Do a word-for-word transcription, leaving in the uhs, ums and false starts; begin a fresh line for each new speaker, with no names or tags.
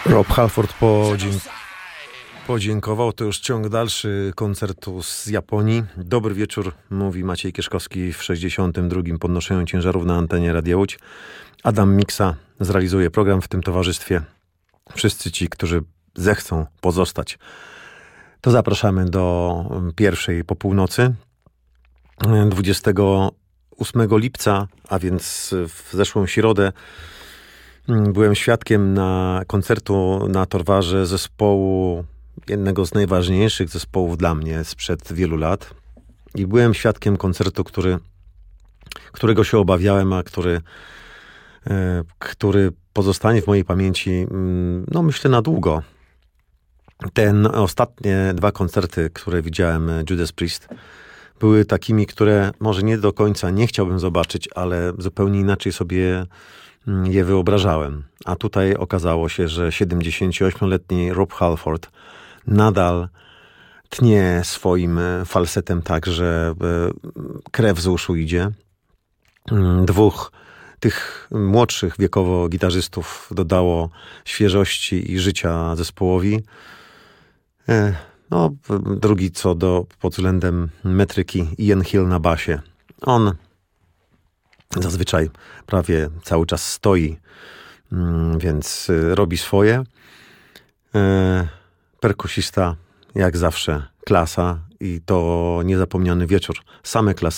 Rob Halford podzięk podziękował. To już ciąg dalszy koncertu z Japonii. Dobry wieczór, mówi Maciej Kieszkowski w sześćdziesiątym drugim podnoszeniu ciężarów na antenie Radia Łódź. Adam Miksa zrealizuje program w tym towarzystwie. Wszyscy ci, którzy zechcą pozostać, to zapraszamy do pierwszej po północy. dwudziestego ósmego lipca, a więc w zeszłą środę, byłem świadkiem na koncertu na Torwarze zespołu, jednego z najważniejszych zespołów dla mnie sprzed wielu lat. I byłem świadkiem koncertu, który, którego się obawiałem, a który, e, który pozostanie w mojej pamięci, no myślę, na długo. Ten ostatnie dwa koncerty, które widziałem Judas Priest, były takimi, które może nie do końca nie chciałbym zobaczyć, ale zupełnie inaczej sobie je wyobrażałem. A tutaj okazało się, że siedemdziesięcioośmioletni Rob Halford nadal tnie swoim falsetem tak, że krew z uszu idzie. Dwóch tych młodszych wiekowo gitarzystów dodało świeżości i życia zespołowi. No, drugi co do pod względem metryki, Ian Hill na basie. On zazwyczaj prawie cały czas stoi, więc robi swoje. Perkusista jak zawsze klasa i to niezapomniany wieczór. Same klasy.